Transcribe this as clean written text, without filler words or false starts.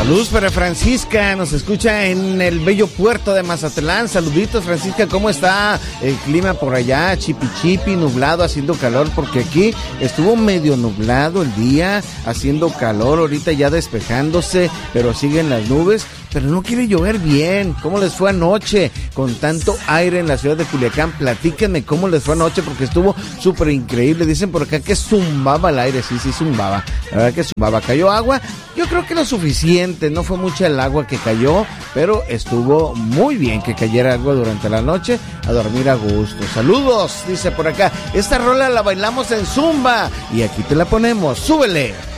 Saludos para Francisca, nos escucha en el bello puerto de Mazatlán. Saluditos, Francisca, ¿cómo está el clima por allá? Chipi chipi, nublado, haciendo calor, porque aquí estuvo medio nublado el día, haciendo calor, ahorita ya despejándose, pero siguen las nubes, pero no quiere llover bien. ¿Cómo les fue anoche con tanto aire en la ciudad de Culiacán? Platíquenme cómo les fue anoche, porque estuvo súper increíble. Dicen por acá que zumbaba el aire, sí, zumbaba, la verdad que zumbaba. ¿Cayó agua? Yo creo que lo suficiente, no fue mucha el agua que cayó, pero estuvo muy bien que cayera agua durante la noche, a dormir a gusto. Saludos, dice por acá, esta rola la bailamos en Zumba, y aquí te la ponemos, súbele.